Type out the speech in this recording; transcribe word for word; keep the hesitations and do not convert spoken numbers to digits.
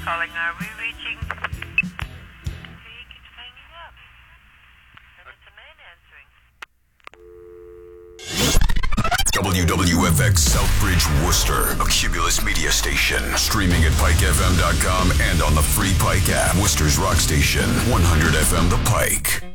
calling. Are we reaching? He keeps hanging up. And it's a man answering. W W F X Southbridge, Worcester, a Cumulus media station. Streaming at pike f m dot com and on the free Pike app. Worcester's rock station, one hundred F M The Pike.